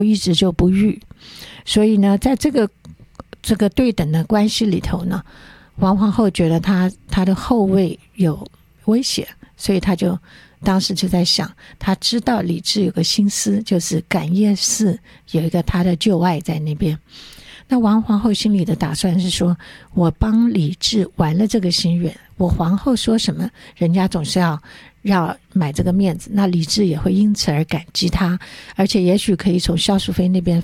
一直就不育。所以呢，在这个对等的关系里头呢，王皇后觉得她的后位有威胁，所以她就当时就在想，她知道李治有个心思，就是感业寺有一个她的旧爱在那边。那王皇后心里的打算是说，我帮李治完了这个心愿，我皇后说什么，人家总是要买这个面子，那李治也会因此而感激他，而且也许可以从萧淑妃那边